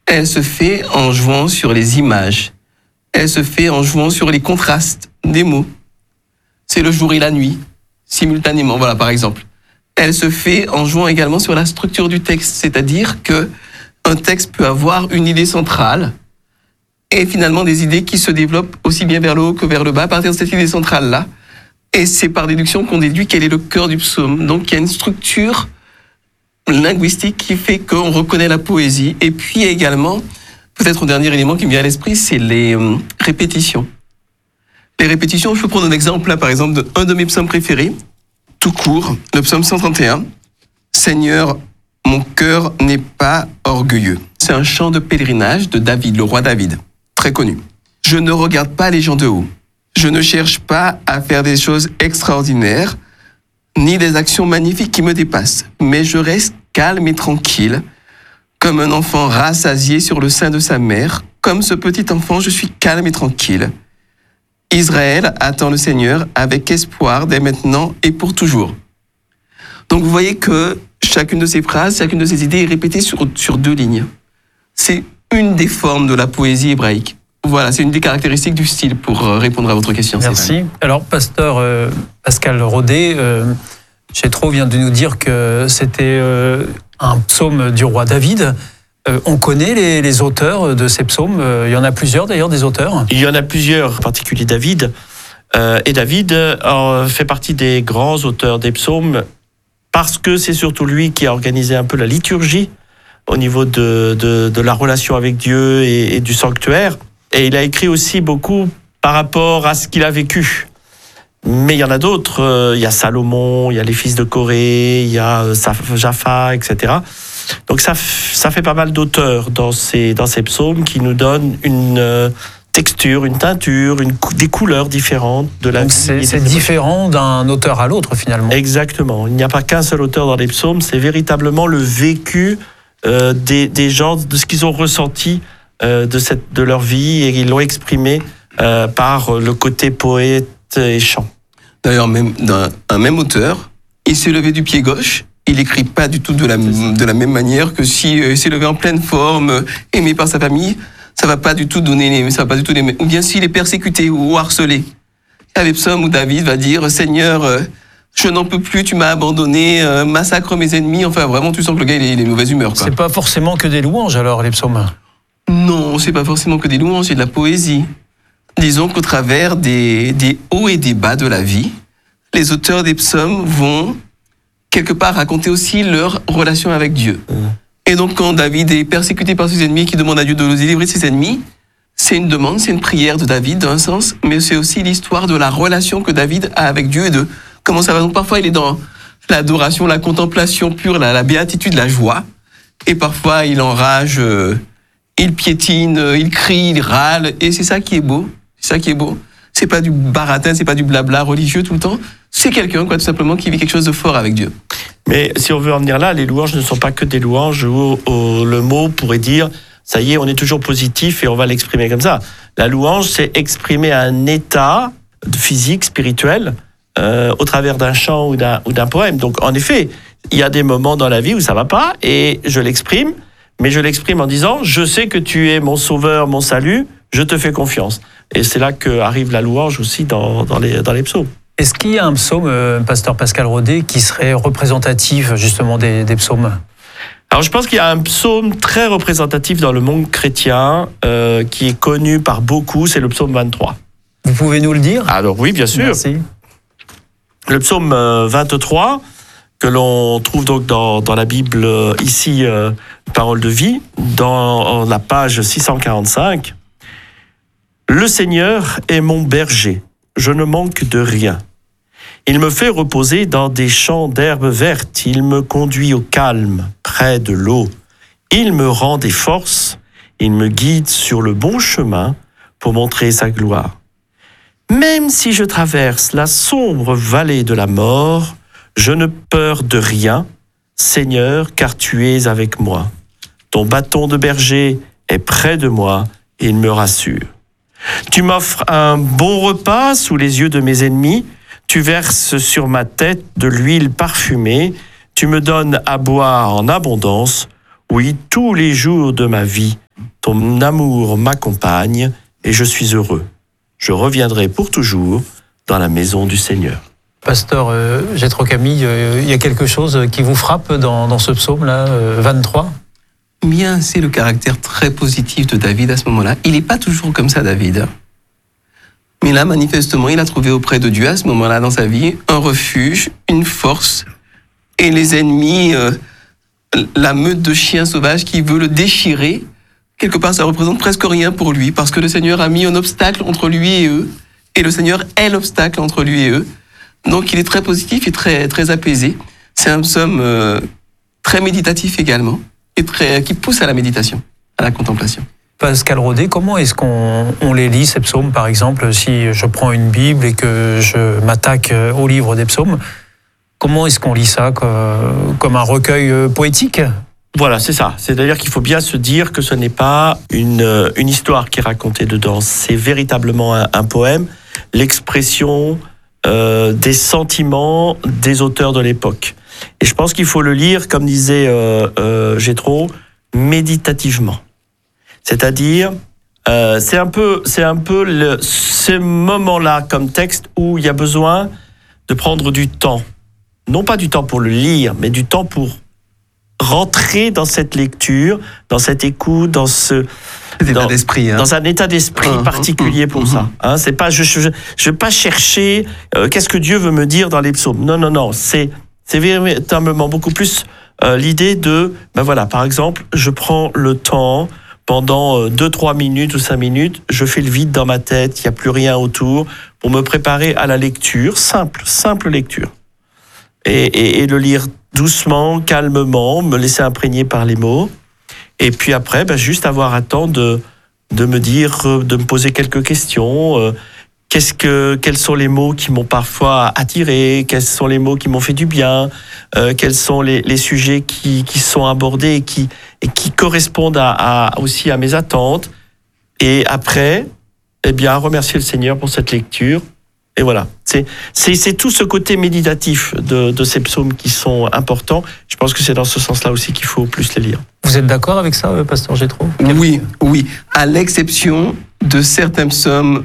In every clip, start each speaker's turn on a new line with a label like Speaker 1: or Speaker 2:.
Speaker 1: Elle se fait en jouant sur les images. Elle se fait en jouant sur les contrastes des mots. C'est le jour et la nuit, simultanément, voilà, par exemple. Elle se fait en jouant également sur la structure du texte, c'est-à-dire que un texte peut avoir une idée centrale et finalement des idées qui se développent aussi bien vers le haut que vers le bas à partir de cette idée centrale-là. Et c'est par déduction qu'on déduit quel est le cœur du psaume. Donc il y a une structure linguistique qui fait qu'on reconnaît la poésie. Et puis également, peut-être un dernier élément qui me vient à l'esprit, c'est les répétitions. Les répétitions, je peux prendre un exemple là, par exemple, d'un de mes psaumes préférés, tout court, le psaume 131. Seigneur, mon cœur n'est pas orgueilleux. C'est un chant de pèlerinage de David, le roi David, très connu. Je ne regarde pas les gens de haut. Je ne cherche pas à faire des choses extraordinaires, ni des actions magnifiques qui me dépassent, mais je reste calme et tranquille, comme un enfant rassasié sur le sein de sa mère. Comme ce petit enfant, je suis calme et tranquille. Israël attend le Seigneur avec espoir dès maintenant et pour toujours. Donc vous voyez que chacune de ces phrases, chacune de ces idées est répétée sur 2 lignes. C'est une des formes de la poésie hébraïque. Voilà, c'est une des caractéristiques du style pour répondre à votre question.
Speaker 2: Merci.
Speaker 1: Stéphane.
Speaker 2: Alors, pasteur Pascal Rodet, Chétreau vient de nous dire que c'était un psaume du roi David. On connaît les auteurs de ces psaumes. Il y en a plusieurs d'ailleurs, des auteurs.
Speaker 3: Il y en a plusieurs, en particulier David. Et David fait partie des grands auteurs des psaumes parce que c'est surtout lui qui a organisé un peu la liturgie au niveau de la relation avec Dieu et du sanctuaire. Et il a écrit aussi beaucoup par rapport à ce qu'il a vécu. Mais il y en a d'autres. Il y a Salomon, il y a les fils de Corée, il y a Japha, etc. Donc ça fait pas mal d'auteurs dans ces psaumes qui nous donnent une texture, une teinture, des couleurs différentes de la
Speaker 2: vie. C'est différent d'un auteur à l'autre finalement.
Speaker 3: Exactement. Il n'y a pas qu'un seul auteur dans les psaumes, c'est véritablement le vécu des gens, de ce qu'ils ont ressenti de leur vie, et ils l'ont exprimé par le côté poète et chant.
Speaker 1: D'ailleurs, un même auteur, il s'est levé du pied gauche, il n'écrit pas du tout de la même manière que s'il s'est levé en pleine forme, aimé par sa famille, ça va pas du tout donner ou bien s'il est persécuté ou harcelé. Il y a des psaumes où David va dire « Seigneur, je n'en peux plus, tu m'as abandonné, massacre mes ennemis ». Enfin, vraiment, tu sens que le gars, il est de mauvaise humeur.
Speaker 2: C'est pas forcément que des louanges, alors, les psaumes?
Speaker 1: Non, c'est pas forcément que des louanges, c'est de la poésie. Disons qu'au travers des hauts et des bas de la vie, les auteurs des psaumes vont quelque part raconter aussi leur relation avec Dieu. Et donc quand David est persécuté par ses ennemis, qui demande à Dieu de le délivrer de ses ennemis, c'est une demande, c'est une prière de David dans un sens, mais c'est aussi l'histoire de la relation que David a avec Dieu et de comment ça va. Donc parfois il est dans l'adoration, la contemplation pure, la béatitude, la joie, et parfois il enrage, il piétine, il crie, il râle, et c'est ça qui est beau. C'est ça qui est beau. C'est pas du baratin, c'est pas du blabla religieux tout le temps. C'est quelqu'un, tout simplement, qui vit quelque chose de fort avec Dieu.
Speaker 3: Mais si on veut en venir là, les louanges ne sont pas que des louanges où le mot pourrait dire, ça y est, on est toujours positif et on va l'exprimer comme ça. La louange, c'est exprimer un état physique, spirituel, au travers d'un chant ou d'un poème. Donc, en effet, il y a des moments dans la vie où ça va pas et je l'exprime, mais je l'exprime en disant, je sais que tu es mon sauveur, mon salut, je te fais confiance. Et c'est là qu'arrive la louange aussi dans les psaumes.
Speaker 2: Est-ce qu'il y a un psaume, pasteur Pascal Rodet, qui serait représentatif justement des psaumes?
Speaker 3: Alors je pense qu'il y a un psaume très représentatif dans le monde chrétien qui est connu par beaucoup, c'est le psaume 23.
Speaker 2: Vous pouvez nous le dire?
Speaker 3: Alors oui, bien sûr.
Speaker 2: Merci.
Speaker 3: Le psaume 23, que l'on trouve donc dans la Bible ici, Parole de vie, dans la page 645. Le Seigneur est mon berger, je ne manque de rien. Il me fait reposer dans des champs d'herbes vertes, il me conduit au calme, près de l'eau. Il me rend des forces, il me guide sur le bon chemin pour montrer sa gloire. Même si je traverse la sombre vallée de la mort, je ne peur de rien, Seigneur, car tu es avec moi. Ton bâton de berger est près de moi, et il me rassure. Tu m'offres un bon repas sous les yeux de mes ennemis, tu verses sur ma tête de l'huile parfumée, tu me donnes à boire en abondance, oui, tous les jours de ma vie, Ton amour m'accompagne et je suis heureux. Je reviendrai pour toujours dans la maison du Seigneur.
Speaker 2: Pasteur Jétro Camille, il y a quelque chose qui vous frappe dans ce psaume-là, 23 ?
Speaker 1: Bien, c'est le caractère très positif de David à ce moment-là. Il n'est pas toujours comme ça, David. Mais là, manifestement, il a trouvé auprès de Dieu, à ce moment-là dans sa vie, un refuge, une force. Et les ennemis, la meute de chiens sauvages qui veut le déchirer, quelque part, ça représente presque rien pour lui, parce que le Seigneur a mis un obstacle entre lui et eux. Et le Seigneur est l'obstacle entre lui et eux. Donc, il est très positif et très, très apaisé. C'est un psaume très méditatif également. Qui pousse à la méditation, à la contemplation.
Speaker 2: Pascal Rodet, comment est-ce qu'on les lit, ces psaumes, par exemple, si je prends une Bible et que je m'attaque au livre des psaumes, comment est-ce qu'on lit ça, comme un recueil poétique ?
Speaker 3: Voilà, c'est ça. C'est-à-dire qu'il faut bien se dire que ce n'est pas une histoire qui est racontée dedans, c'est véritablement un poème, l'expression des sentiments des auteurs de l'époque. Et je pense qu'il faut le lire, comme disait Jétro, méditativement. C'est-à-dire, c'est un peu ce moment-là comme texte où il y a besoin de prendre du temps. Non pas du temps pour le lire, mais du temps pour rentrer dans cette lecture, dans cette écoute, dans un état d'esprit particulier pour ça. Hein, c'est pas, je vais pas chercher qu'est-ce que Dieu veut me dire dans les psaumes. Non. C'est véritablement beaucoup plus l'idée de, par exemple, je prends le temps pendant 2-3 minutes ou 5 minutes, je fais le vide dans ma tête, il n'y a plus rien autour, pour me préparer à la lecture, simple lecture. Et le lire doucement, calmement, me laisser imprégner par les mots, et puis après, juste avoir un temps de me poser quelques questions. Quels sont les mots qui m'ont parfois attiré? Quels sont les mots qui m'ont fait du bien? Quels sont les sujets qui sont abordés et qui correspondent aussi à mes attentes? Et après, remercier le Seigneur pour cette lecture. Et voilà, c'est tout ce côté méditatif de ces psaumes qui sont importants. Je pense que c'est dans ce sens-là aussi qu'il faut plus les lire.
Speaker 2: Vous êtes d'accord avec ça, Pasteur Jétro ?
Speaker 1: Oui. À l'exception de certains psaumes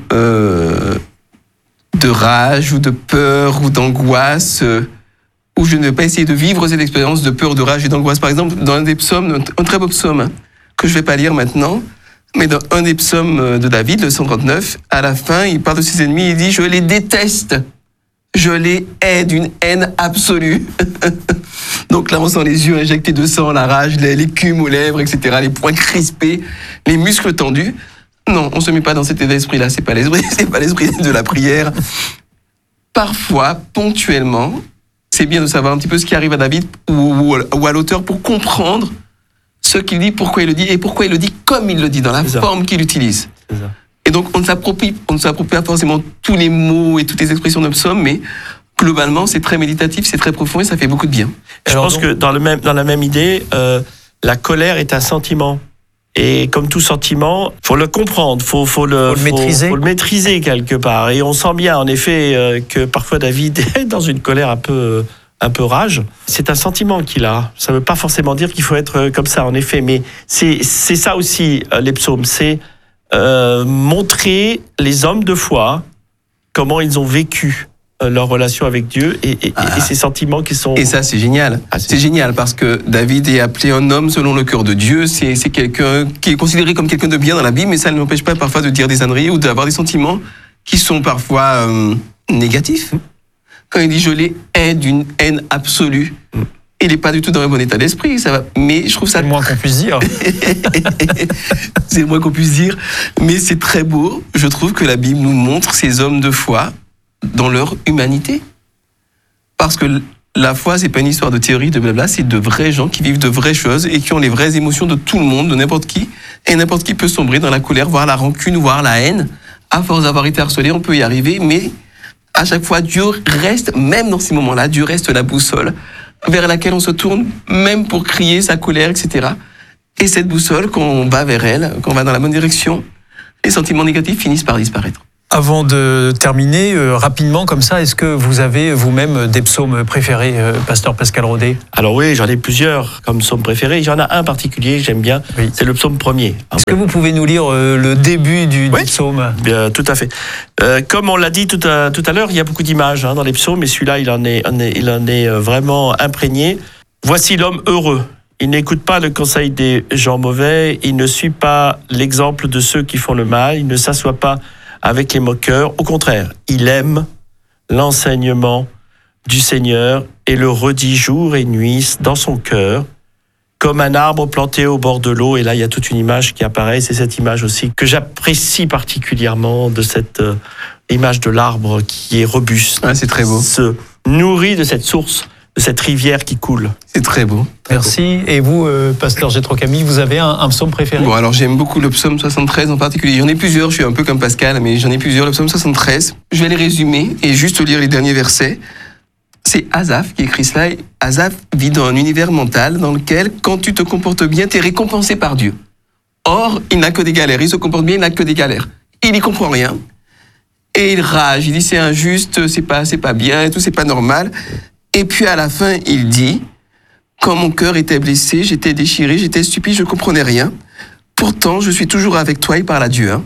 Speaker 1: de rage ou de peur ou d'angoisse, où je ne vais pas essayer de vivre cette expérience de peur, de rage et d'angoisse. Par exemple, dans un des psaumes, un très beau psaume, que je ne vais pas lire maintenant, mais dans un des psaumes de David, le 139, à la fin, il parle de ses ennemis, il dit « Je les déteste, je les hais d'une haine absolue. » Donc là, on sent les yeux injectés de sang, la rage, l'écume aux lèvres, etc., les poings crispés, les muscles tendus. Non, on ne se met pas dans cet état d'esprit-là, c'est pas l'esprit de la prière. Parfois, ponctuellement, c'est bien de savoir un petit peu ce qui arrive à David ou à l'auteur pour comprendre ce qu'il dit, pourquoi il le dit, et pourquoi il le dit comme il le dit, dans la forme qu'il utilise. Et donc, on ne s'approprie pas forcément tous les mots et toutes les expressions d'un psaume, mais globalement, c'est très méditatif, c'est très profond et ça fait beaucoup de bien.
Speaker 3: Je pense que dans la même idée, la colère est un sentiment. Et comme tout sentiment, faut le comprendre, faut le maîtriser quelque part. Et on sent bien, en effet, que parfois David est dans une colère un peu rage. C'est un sentiment qu'il a. Ça ne veut pas forcément dire qu'il faut être comme ça, en effet. Mais c'est ça aussi, les psaumes. C'est montrer les hommes de foi, comment ils ont vécu leur relation avec Dieu et ces sentiments qui sont...
Speaker 1: Et ça, c'est génial. C'est génial parce que David est appelé un homme selon le cœur de Dieu. C'est quelqu'un qui est considéré comme quelqu'un de bien dans la Bible, mais ça ne l'empêche pas parfois de dire des âneries ou d'avoir des sentiments qui sont parfois négatifs. Quand il dit « je les hais d'une haine absolue », il n'est pas du tout dans un bon état d'esprit. Ça va. Mais je trouve ça...
Speaker 2: C'est le moins qu'on puisse dire.
Speaker 1: C'est le moins qu'on puisse dire. Mais c'est très beau. Je trouve que la Bible nous montre ces hommes de foi dans leur humanité. Parce que la foi, c'est pas une histoire de théorie, de blabla, c'est de vrais gens qui vivent de vraies choses et qui ont les vraies émotions de tout le monde, de n'importe qui. Et n'importe qui peut sombrer dans la colère, voire la rancune, voire la haine. À force d'avoir été harcelé, on peut y arriver, mais à chaque fois, Dieu reste, même dans ces moments-là, Dieu reste la boussole vers laquelle on se tourne, même pour crier sa colère, etc. Et cette boussole, quand on va vers elle, quand on va dans la bonne direction, les sentiments négatifs finissent par disparaître.
Speaker 2: Avant de terminer, rapidement comme ça, est-ce que vous avez vous-même des psaumes préférés, pasteur Pascal Rodet?
Speaker 3: Alors oui, j'en ai plusieurs comme psaume préféré. J'en ai un particulier que j'aime bien,
Speaker 2: Oui.
Speaker 3: c'est le psaume 1er.
Speaker 2: Est-ce que vous pouvez nous lire le début du psaume?
Speaker 3: Bien, tout à fait. Comme on l'a dit tout à l'heure, il y a beaucoup d'images dans les psaumes, et celui-là, il en est vraiment imprégné. Voici l'homme heureux. Il n'écoute pas le conseil des gens mauvais, il ne suit pas l'exemple de ceux qui font le mal, il ne s'assoit pas avec les moqueurs. Au contraire, il aime l'enseignement du Seigneur et le redit jour et nuit dans son cœur, comme un arbre planté au bord de l'eau. Et là, il y a toute une image qui apparaît. C'est cette image aussi que j'apprécie particulièrement, de cette image de l'arbre qui est robuste.
Speaker 1: Ah, c'est très beau.
Speaker 3: Se nourrit de cette source, de cette rivière qui coule.
Speaker 1: C'est très beau.
Speaker 2: Merci. Et vous, pasteur Gétro Camille, vous avez un psaume préféré?
Speaker 1: Bon, alors j'aime beaucoup le psaume 73 en particulier. J'en ai plusieurs, je suis un peu comme Pascal, mais j'en ai plusieurs. Le psaume 73, je vais les résumer et juste lire les derniers versets. C'est Asaph qui écrit cela. Asaph vit dans un univers mental dans lequel, quand tu te comportes bien, tu es récompensé par Dieu. Or, il n'a que des galères. Il se comporte bien, il n'a que des galères. Il n'y comprend rien. Et il rage. Il dit c'est injuste, c'est pas bien, et tout, c'est pas normal. Et puis à la fin, il dit, quand mon cœur était blessé, j'étais déchiré, j'étais stupide, je ne comprenais rien. Pourtant, je suis toujours avec toi, il parle à Dieu.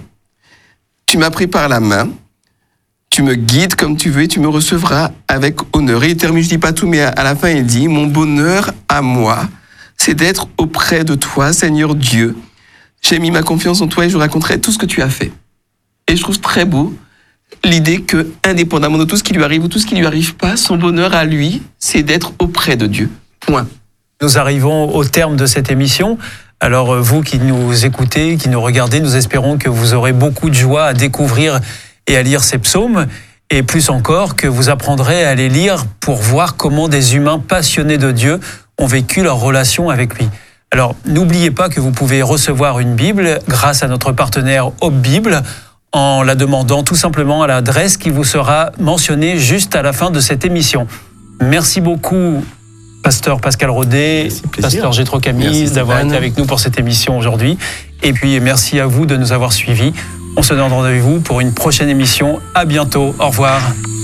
Speaker 1: Tu m'as pris par la main, tu me guides comme tu veux et tu me recevras avec honneur. Et il termine, je dis pas tout, mais à la fin, il dit, mon bonheur à moi, c'est d'être auprès de toi, Seigneur Dieu. J'ai mis ma confiance en toi et je raconterai tout ce que tu as fait. Et je trouve très beau l'idée que, indépendamment de tout ce qui lui arrive ou tout ce qui lui arrive pas, son bonheur à lui, c'est d'être auprès de Dieu. Point.
Speaker 2: Nous arrivons au terme de cette émission. Alors vous qui nous écoutez, qui nous regardez, nous espérons que vous aurez beaucoup de joie à découvrir et à lire ces psaumes, et plus encore que vous apprendrez à les lire pour voir comment des humains passionnés de Dieu ont vécu leur relation avec lui. Alors n'oubliez pas que vous pouvez recevoir une Bible grâce à notre partenaire Hope Bible, en la demandant tout simplement à l'adresse qui vous sera mentionnée juste à la fin de cette émission. Merci beaucoup, pasteur Pascal Rodet, pasteur Gétro Camille, d'avoir été avec nous pour cette émission aujourd'hui. Et puis merci à vous de nous avoir suivis. On se donne rendez-vous pour une prochaine émission. À bientôt. Au revoir.